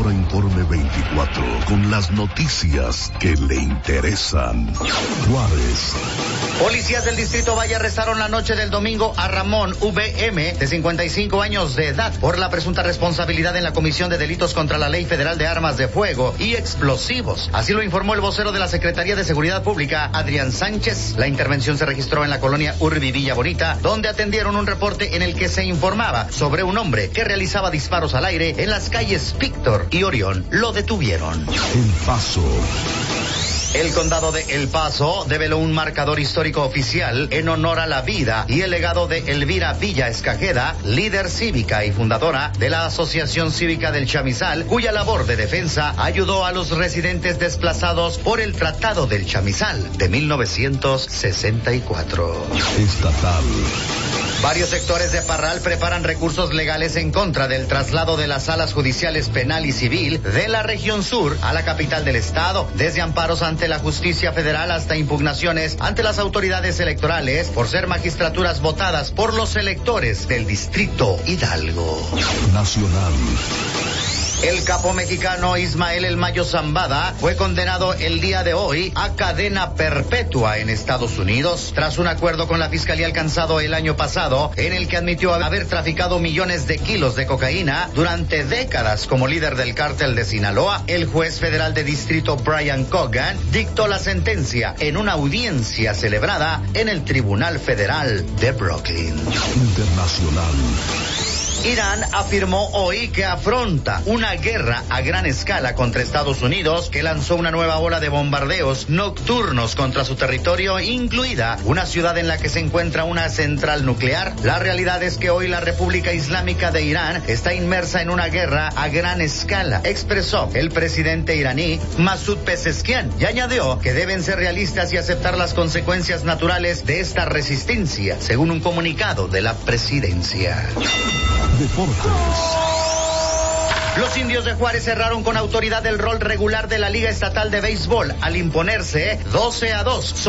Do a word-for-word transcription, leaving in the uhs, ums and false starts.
Sonora Informe veinticuatro, con las noticias que le interesan. Juárez. Policías del Distrito Valle arrestaron la noche del domingo a Ramón V M, de cincuenta y cinco años de edad, por la presunta responsabilidad en la comisión de delitos contra la Ley Federal de Armas de Fuego y Explosivos. Así lo informó el vocero de la Secretaría de Seguridad Pública, Adrián Sánchez. La intervención se registró en la colonia Urbi Villa Bonita, donde atendieron un reporte en el que se informaba sobre un hombre que realizaba disparos al aire en las calles Víctor y Orión. Lo detuvieron. El Paso. El condado de El Paso develó un marcador histórico oficial en honor a la vida y el legado de Elvira Villa Escajeda, líder cívica y fundadora de la Asociación Cívica del Chamizal, cuya labor de defensa ayudó a los residentes desplazados por el Tratado del Chamizal de mil novecientos sesenta y cuatro. Estatal. Varios sectores de Parral preparan recursos legales en contra del traslado de las salas judiciales penal y civil de la región sur a la capital del estado, desde amparos ante la justicia federal hasta impugnaciones ante las autoridades electorales por ser magistraturas votadas por los electores del distrito Hidalgo. Nacional. El capo mexicano Ismael El Mayo Zambada fue condenado el día de hoy a cadena perpetua en Estados Unidos tras un acuerdo con la fiscalía alcanzado el año pasado en el que admitió haber traficado millones de kilos de cocaína durante décadas como líder del cártel de Sinaloa. El juez federal de distrito Brian Cogan dictó la sentencia en una audiencia celebrada en el Tribunal Federal de Brooklyn. Internacional. Irán afirmó hoy que afronta una guerra a gran escala contra Estados Unidos, que lanzó una nueva ola de bombardeos nocturnos contra su territorio, incluida una ciudad en la que se encuentra una central nuclear. La realidad es que hoy la República Islámica de Irán está inmersa en una guerra a gran escala, expresó el presidente iraní Masoud Pezeshkian, y añadió que deben ser realistas y aceptar las consecuencias naturales de esta resistencia, según un comunicado de la presidencia. Deportes. Los Indios de Juárez cerraron con autoridad el rol regular de la Liga Estatal de Béisbol al imponerse doce a dos.